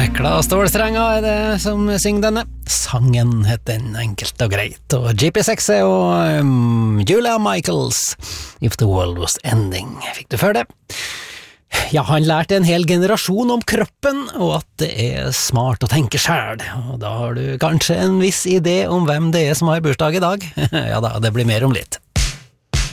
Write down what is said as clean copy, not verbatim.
Hekla stålstrenger det som synger denne. Sangen heter den, enkelt og greit. Og GP6 og Julia Michaels, If the World Was Ending. Fikk du før det? Ja, han lærte en hel generasjon om kroppen, og at det smart å tenke selv. Og da har du kanskje en viss idé om hvem det som har bursdag i dag. Ja da, det blir mer om litt.